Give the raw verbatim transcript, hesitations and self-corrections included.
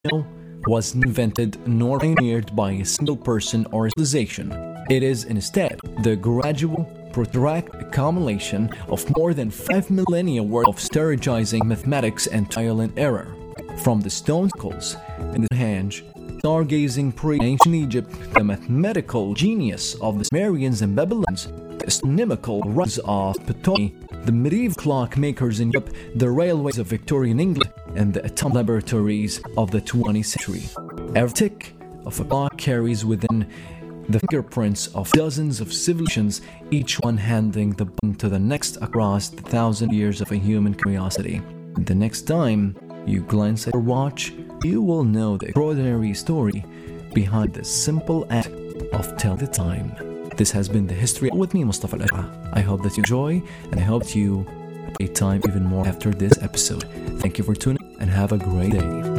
know was not invented nor pioneered by a single person or civilization. It is instead the gradual, protracted accumulation of more than five millennia worth of strategizing mathematics and trial and error. From the stone circles in the Stonehenge, stargazing pre-ancient Egypt, the mathematical genius of the Sumerians and Babylonians, the astronomical rise of Ptolemy, the medieval clockmakers in Europe, the railways of Victorian England, and the atomic laboratories of the twentieth century. Every tick of a clock carries within the fingerprints of dozens of civilizations, each one handing the button to the next across the thousand years of a human curiosity. And the next time you glance at your watch, you will know the extraordinary story behind the simple act of telling the time. This has been The History with me, Mustafa Al-Ashqa. I hope that you enjoy, and I hope that you take time even more after this episode. Thank you for tuning, and have a great day.